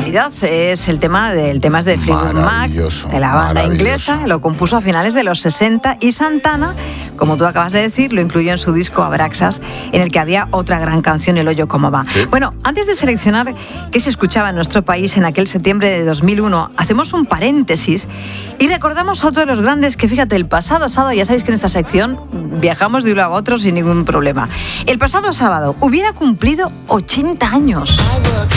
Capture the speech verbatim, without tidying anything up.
calidad. Es el tema del tema es de Fleetwood Mac, de la banda inglesa. Lo compuso a finales de los sesenta y Santana, como tú acabas de decir, lo incluyó en su disco Abraxas, en el que había otra gran canción, El hoyo como va. ¿Sí? Bueno, antes de seleccionar qué se escuchaba en nuestro país en aquel septiembre de dos mil uno, hacemos un paréntesis y recordamos a otro de los grandes que, fíjate, el pasado sábado, ya sabéis que en esta sección viajamos de un lado a otro sin ningún problema. El pasado sábado hubiera cumplido ochenta años.